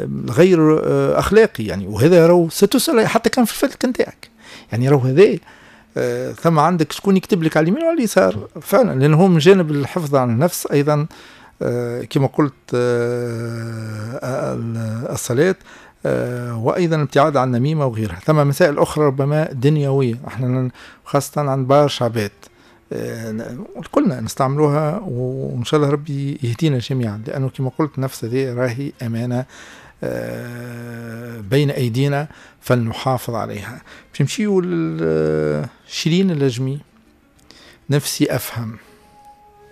غير أخلاقي يعني. وهذا راهو ستسأل حتى كان في الفلك نتاعك يعني. راهو هذا ثم عندك شكون يكتب لك على اليمين وعلى اليسار فعلا، لأنه هو من جانب الحفظ عن النفس أيضا كما قلت الصلاة، وأيضا الابتعاد عن النميمة وغيرها. ثم مسائل أخرى ربما دنيوية احنا خاصة عند برشا عباد كلنا نستعملوها، وإن شاء الله ربي يهدينا جميعا، لأنه كما قلت نفس هذه راهي أمانة بين أيدينا فلنحافظ عليها. باش نمشيو لشيرين اللجمي. نفسي أفهم